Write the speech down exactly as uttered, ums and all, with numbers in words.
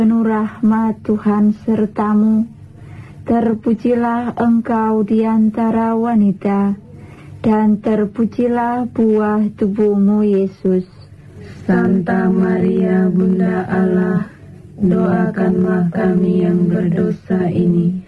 penuh rahmat Tuhan sertamu. Terpujilah engkau di antara wanita, dan terpujilah buah tubuhmu Yesus. Santa Maria Bunda Allah, doakanlah kami yang berdosa ini,